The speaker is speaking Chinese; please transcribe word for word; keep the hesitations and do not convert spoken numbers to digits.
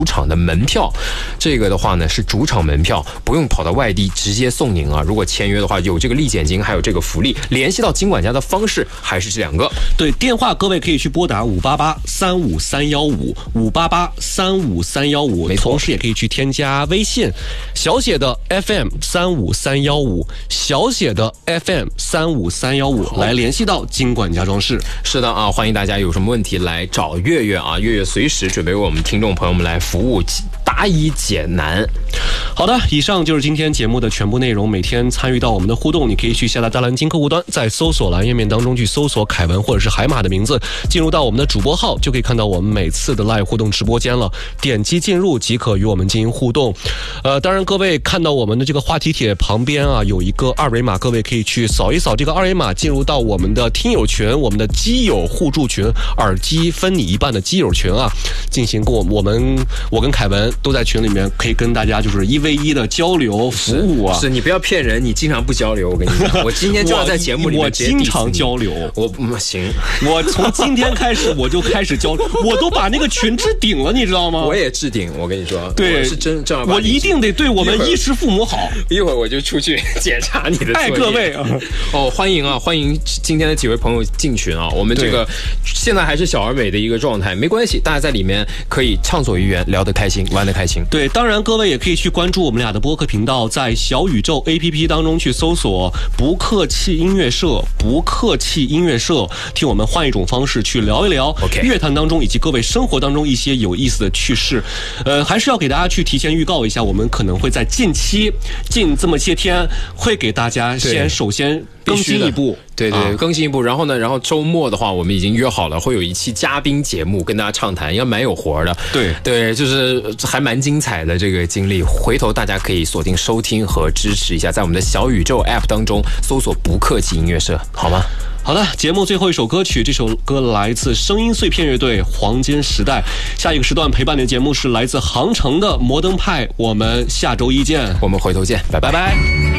主场的门票，这个的话呢是主场门票，不用跑到外地，直接送您啊。如果签约的话，有这个立减金，还有这个福利。联系到金管家的方式还是这两个。 对，电话各位可以去拨打五八八三五三幺五五八八三五三幺五，没错。同时也可以去添加微信，小写的 F M 三五三幺五，小写的 F M 三五三幺五来联系到金管家装饰。 是的啊，欢迎大家有什么问题来找月月啊，月月随时准备为我们听众朋友们来服务，答疑解难。 好的，以上就是今天节目的全部内容。每天参与到我们的互动，你可以去下载大蓝鲸客户端，在搜索栏页面当中去搜索凯文或者是海马的名字，进入到我们的主播号，就可以看到我们每次的 live 互动直播间了。点击进入即可与我们进行互动。呃，当然各位看到我们的这个话题帖旁边啊有一个二维码，各位可以去扫一扫这个二维码，进入到我们的听友群，我们的基友互助群，耳机分你一半的基友群啊，进行过我们我跟凯文都在群里面，可以跟大家就是一 v 一的交流服务啊。 是, 是你不要骗人，你经常不交流，我跟你讲，我今天就要在节目里面我经常交流。 我嗯行， 我从今天开始我就开始交流，我都把那个群置顶了，你知道吗？ 我也置顶，我跟你说， 对， 我是真正儿八经， 我一定得对我们衣食父母好。 一会儿我就出去检查你的作业。 哎，各位啊， 哦，欢迎啊，欢迎今天的几位朋友进群啊。我们这个现在还是小而美的一个状态，没关系，大家在里面可以畅所欲言，聊得开心，玩得开心。 对，当然各位也可以去关注我们俩的播客频道，在小宇宙 A P P 当中去搜索不客气音乐社，不客气音乐社，听我们换一种方式去聊一聊 OK 乐坛当中以及各位生活当中一些有意思的趣事。呃，还是要给大家去提前预告一下，我们可能会在近期近这么些天会给大家先首先更新一步， 对对、啊，更新一步。然后呢，然后周末的话，我们已经约好了，会有一期嘉宾节目跟大家畅谈，应该蛮有活的。 对对，就是还蛮精彩的这个经历。回头大家可以锁定收听和支持一下，在我们的小宇宙 App 当中搜索“不客气音乐社”，好吗？ 好的，节目最后一首歌曲，这首歌来自声音碎片乐队《黄金时代》。下一个时段陪伴你的节目是来自杭城的摩登派，我们下周一见， 我们回头见，拜拜。 拜拜。